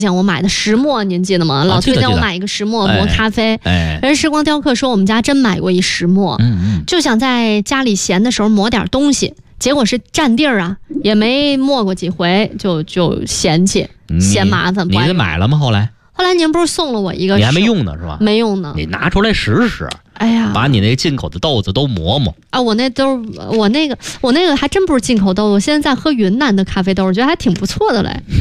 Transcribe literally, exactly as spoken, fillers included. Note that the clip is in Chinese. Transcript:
像我买的石磨，您记得吗？老推荐我买一个石磨磨咖啡。 哎， 人时光雕刻说我们家真买过一石磨， 嗯嗯， 就想在家里闲的时候磨点东西，结果是占地儿啊，也没磨过几回，就就嫌弃嫌麻烦。 你给买了吗？后来？ 后来您不是送了我一个？ 你还没用呢是吧？ 没用呢。 你拿出来试试。 哎呀， 把你那进口的豆子都磨磨啊！我那都是我那个我那个还真不是进口豆子，我现在在喝云南的咖啡豆，我觉得还挺不错的嘞。